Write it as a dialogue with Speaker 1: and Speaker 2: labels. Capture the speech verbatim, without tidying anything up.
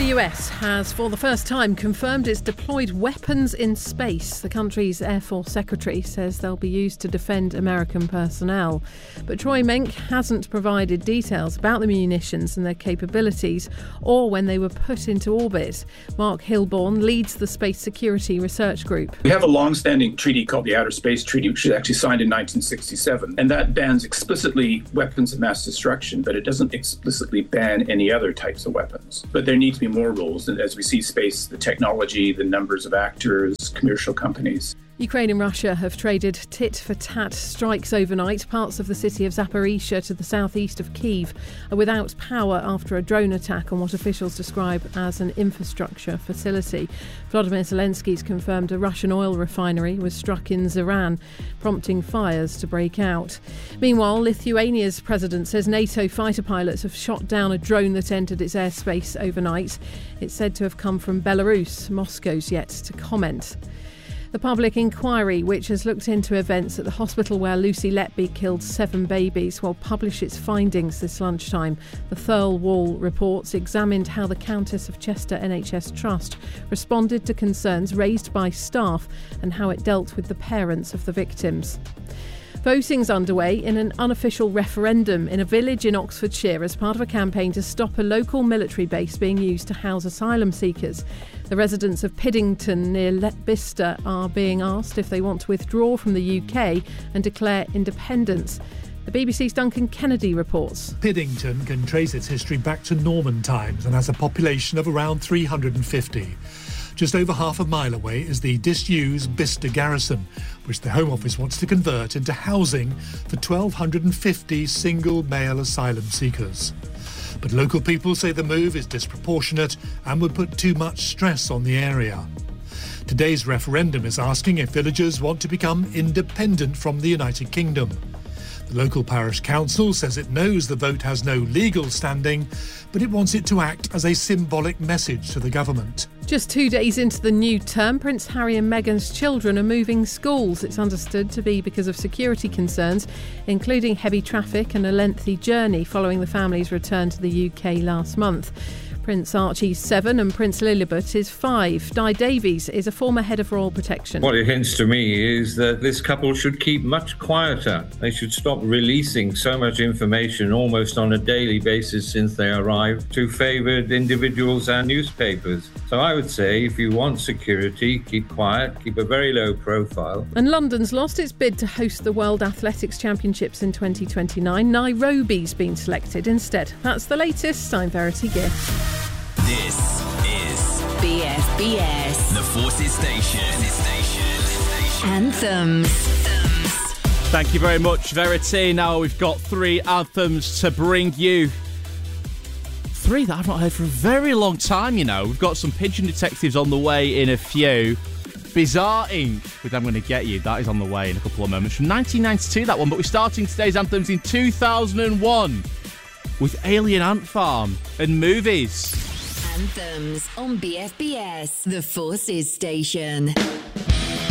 Speaker 1: U S has, for the first time, confirmed it's deployed weapons in space. The country's Air Force Secretary says they'll be used to defend American personnel. But Troy Menck hasn't provided details about the munitions and their capabilities or when they were put into orbit. Mark Hilborn leads the Space Security Research Group.
Speaker 2: We have a long-standing treaty called the Outer Space Treaty, which was actually signed in nineteen sixty-seven, and that bans explicitly weapons of mass destruction, but it doesn't explicitly ban any other types of weapons. But there need to be more rules, and as we see space, the technology, the numbers of actors, commercial companies.
Speaker 1: Ukraine and Russia have traded tit-for-tat strikes overnight. Parts of the city of Zaporizhzhia to the southeast of Kyiv are without power after a drone attack on what officials describe as an infrastructure facility. Volodymyr Zelensky's confirmed a Russian oil refinery was struck in Zharan, prompting fires to break out. Meanwhile, Lithuania's president says NATO fighter pilots have shot down a drone that entered its airspace overnight. It's said to have come from Belarus. Moscow's yet to comment. The public inquiry, which has looked into events at the hospital where Lucy Letby killed seven babies, will publish its findings this lunchtime. The Thurl Wall reports examined how the Countess of Chester N H S Trust responded to concerns raised by staff and how it dealt with the parents of the victims. Voting's underway in an unofficial referendum in a village in Oxfordshire as part of a campaign to stop a local military base being used to house asylum seekers. The residents of Piddington near Letbista are being asked if they want to withdraw from the U K and declare independence. The B B C's Duncan Kennedy reports.
Speaker 3: Piddington can trace its history back to Norman times and has a population of around three hundred fifty. Just over half a mile away is the disused Bicester Garrison, which the Home Office wants to convert into housing for one thousand two hundred fifty single male asylum seekers. But local people say the move is disproportionate and would put too much stress on the area. Today's referendum is asking if villagers want to become independent from the United Kingdom. The local parish council says it knows the vote has no legal standing, but it wants it to act as a symbolic message to the government.
Speaker 1: Just two days into the new term, Prince Harry and Meghan's children are moving schools. It's understood to be because of security concerns, including heavy traffic and a lengthy journey following the family's return to the U K last month. Prince Archie's seven and Prince Lilibet is five. Di Davies is a former head of Royal Protection.
Speaker 4: What it hints to me is that this couple should keep much quieter. They should stop releasing so much information almost on a daily basis since they arrived to favoured individuals and newspapers. So I would say if you want security, keep quiet, keep a very low profile.
Speaker 1: And London's lost its bid to host the World Athletics Championships in twenty twenty-nine. Nairobi's been selected instead. That's the latest. I'm Verity Giff.
Speaker 5: This is
Speaker 6: B F B S,
Speaker 5: the Forces Station. Station.
Speaker 6: Anthems.
Speaker 7: Thank you very much, Verity. Now we've got three anthems to bring you. Three that I've not heard for a very long time, you know. We've got some Pigeon Detectives on the way in a few. Bizarre Incorporated with I'm Gonna Get You. That is on the way in a couple of moments. From nineteen ninety-two, that one. But we're starting today's anthems in two thousand one with Alien Ant Farm and Movies.
Speaker 6: Anthems on B F B S, the Forces Station.